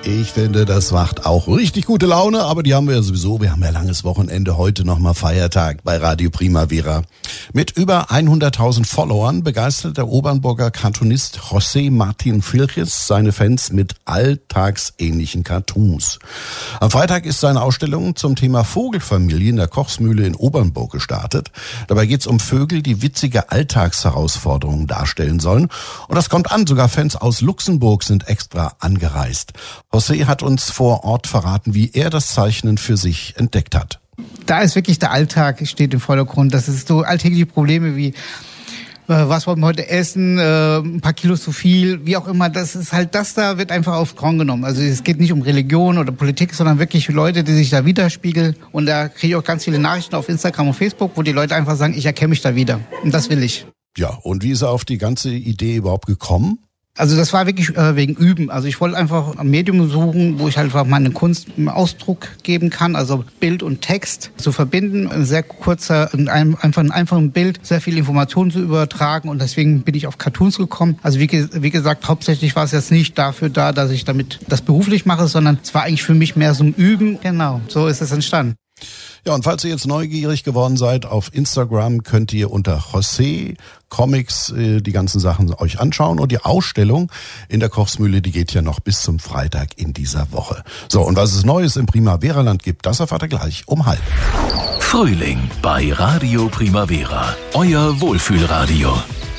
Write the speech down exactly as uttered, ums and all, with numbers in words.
Ich finde, das macht auch richtig gute Laune, aber die haben wir ja sowieso. Wir haben ja langes Wochenende, heute nochmal Feiertag bei Radio Primavera. Mit über hunderttausend Followern begeistert der Obernburger Cartoonist José Martín Vilches seine Fans mit alltagsähnlichen Cartoons. Am Freitag ist seine Ausstellung zum Thema Vogelfamilie in der Kochsmühle in Obernburg gestartet. Dabei geht es um Vögel, die witzige Alltagsherausforderungen darstellen sollen. Und das kommt an, sogar Fans aus Luxemburg sind extra angereist. José hat uns vor Ort verraten, wie er das Zeichnen für sich entdeckt hat. Da ist wirklich der Alltag steht im Vordergrund. Das ist so alltägliche Probleme wie, äh, was wollen wir heute essen, äh, ein paar Kilos zu viel, wie auch immer. Das ist halt, das da wird einfach aufs Korn genommen. Also es geht nicht um Religion oder Politik, sondern wirklich Leute, die sich da widerspiegeln. Und da kriege ich auch ganz viele Nachrichten auf Instagram und Facebook, wo die Leute einfach sagen, ich erkenne mich da wieder. Und das will ich. Ja, und wie ist er auf die ganze Idee überhaupt gekommen? Also das war wirklich äh, wegen Üben. Also ich wollte einfach ein Medium suchen, wo ich halt einfach meine Kunst einen Ausdruck geben kann, also Bild und Text zu verbinden, ein sehr kurzer, in einem, einfach ein einfaches Bild, sehr viel Informationen zu übertragen und deswegen bin ich auf Cartoons gekommen. Also wie, wie gesagt, hauptsächlich war es jetzt nicht dafür da, dass ich damit das beruflich mache, sondern es war eigentlich für mich mehr so ein Üben. Genau, so ist es entstanden. Ja, und falls ihr jetzt neugierig geworden seid, auf Instagram könnt ihr unter José Comics äh, die ganzen Sachen euch anschauen. Und die Ausstellung in der Kochsmühle, die geht ja noch bis zum Freitag in dieser Woche. So, und was es Neues im Primavera-Land gibt, das erfahrt ihr gleich um halb. Frühling bei Radio Primavera. Euer Wohlfühlradio.